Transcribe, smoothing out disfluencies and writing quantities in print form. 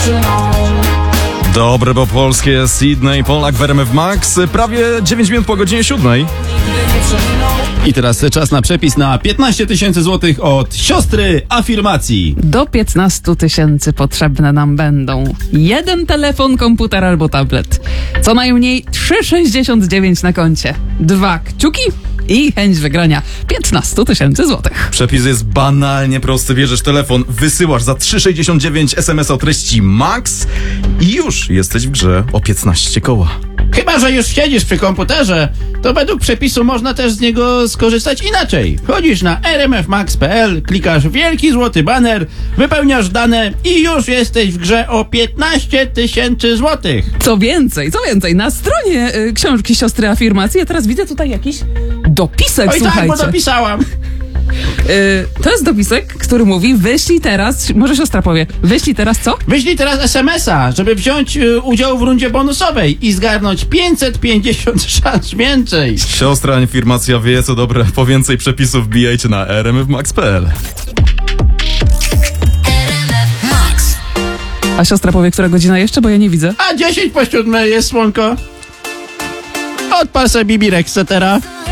dziewczyną. Dobre, bo polskie Sydney, Polak w RMF Max. Prawie 9 minut po godzinie 7. Nigdy nie przeminął. I teraz czas na przepis na 15 000 złotych od siostry afirmacji. Do 15 000 potrzebne nam będą 1 telefon, komputer albo tablet. Co najmniej 3,69 na koncie. 2 kciuki i chęć wygrania 15 000 złotych. Przepis jest banalnie prosty. Bierzesz telefon, wysyłasz za 3,69 SMS o treści Max i już jesteś w grze o 15 koła. Chyba że już siedzisz przy komputerze, to według przepisu można też z niego skorzystać inaczej. Wchodzisz na rmfmax.pl, klikasz wielki złoty baner, wypełniasz dane i już jesteś w grze o 15 000 złotych. Co więcej, na stronie książki Siostry Afirmacji, ja teraz widzę tutaj jakiś dopisek, Oj słuchajcie. tak, bo dopisałam. To jest dopisek, który mówi, wyślij teraz, może siostra powie, wyślij teraz co? Wyślij teraz SMS-a, żeby wziąć udział w rundzie bonusowej i zgarnąć 550 szans więcej. Siostra afirmacja wie co dobre. Po więcej przepisów wbijajcie na rmfmax.pl. A siostra powie, która godzina jeszcze, bo ja nie widzę. A 10 po 7 jest, słonko. Odpal sobie Bibi Rex, etc.